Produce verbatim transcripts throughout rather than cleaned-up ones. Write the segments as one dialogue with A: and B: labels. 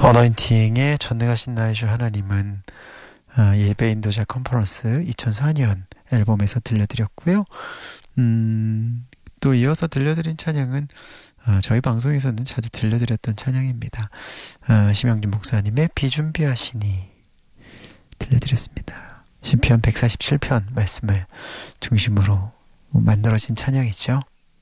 A: 어너인팅의 전능하신 나의 주 하나님은 아, 예배 인도자 컨퍼런스 이천사 년 앨범에서 들려드렸고요. 음, 또 이어서 들려드린 찬양은 아, 저희 방송에서는 자주 들려드렸던 찬양입니다. 아, 심영준 목사님의 비준비하시니 들려드렸습니다. 시편 백사십칠 편 말씀을 중심으로 만들어진 찬양이죠.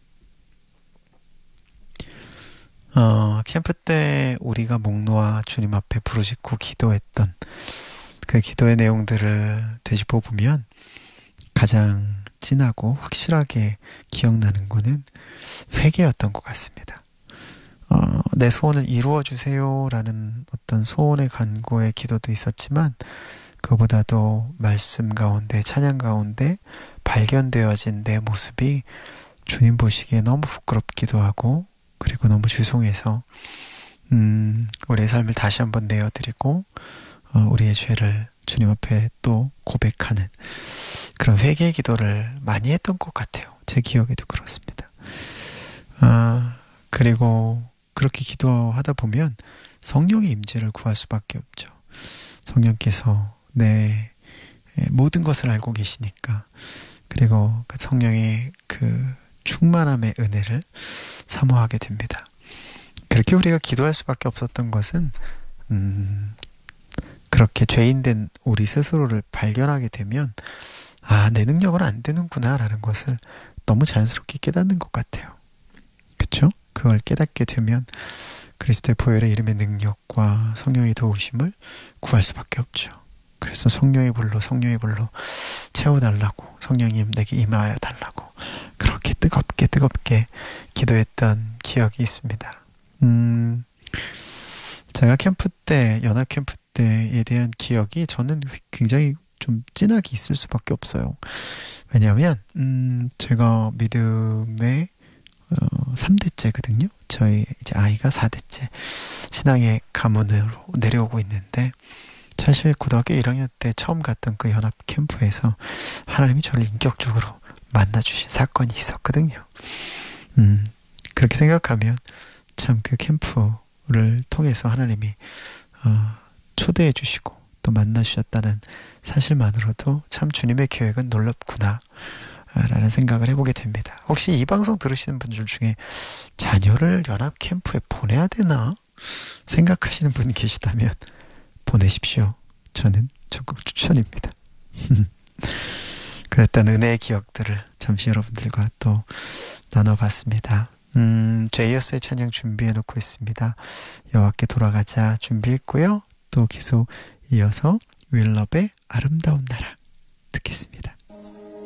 A: 어, 캠프 때 우리가 목 놓아 주님 앞에 부르짖고 기도했던 그 기도의 내용들을 되짚어 보면 가장 진하고 확실하게 기억나는 거는 회개였던 것 같습니다. 어, 내 소원을 이루어 주세요라는 어떤 소원의 간구의 기도도 있었지만 그보다도 말씀 가운데 찬양 가운데 발견되어진 내 모습이 주님 보시기에 너무 부끄럽기도 하고 그리고 너무 죄송해서 음, 우리의 삶을 다시 한번 내어드리고 어, 우리의 죄를 주님 앞에 또 고백하는 그런 회개 기도를 많이 했던 것 같아요. 제 기억에도 그렇습니다. 아, 그리고 그렇게 기도하다 보면 성령의 임재를 구할 수밖에 없죠. 성령께서 내 모든 것을 알고 계시니까 그리고 그 성령의 그 충만함의 은혜를 사모하게 됩니다. 그렇게 우리가 기도할 수밖에 없었던 것은 음, 그렇게 죄인된 우리 스스로를 발견하게 되면 아, 내 능력은 안 되는구나 라는 것을 너무 자연스럽게 깨닫는 것 같아요. 그렇죠? 그걸 깨닫게 되면 그리스도의 보혈의 이름의 능력과 성령의 도우심을 구할 수밖에 없죠. 그래서 성령의 불로 성령의 불로 채워달라고 성령님 내게 임하여 달라고 그렇게 뜨겁게 뜨겁게 기도했던 기억이 있습니다. 음, 제가 캠프 때 연합 캠프 때에 대한 기억이 저는 굉장히 좀 진하게 있을 수밖에 없어요. 왜냐하면 음, 제가 믿음의 어, 삼 대째거든요. 저희 이제 아이가 사 대째 신앙의 가문으로 내려오고 있는데 사실 고등학교 일 학년 때 처음 갔던 그 연합 캠프에서 하나님이 저를 인격적으로 만나주신 사건이 있었거든요. 음, 그렇게 생각하면 참 그 캠프를 통해서 하나님이 어, 초대해 주시고 또 만나주셨다는 사실만으로도 참 주님의 계획은 놀랍구나 라는 생각을 해보게 됩니다. 혹시 이 방송 들으시는 분들 중에 자녀를 연합 캠프에 보내야 되나 생각하시는 분이 계시다면 보내십시오. 저는 적극 추천입니다. 그랬던 은혜의 기억들을 잠시 여러분들과 또 나눠봤습니다. 음, 제이어스의 찬양 준비해 놓고 있습니다. 여호와께 돌아가자 준비했고요. 또 계속 이어서 윌럽의 아름다운 나라 듣겠습니다.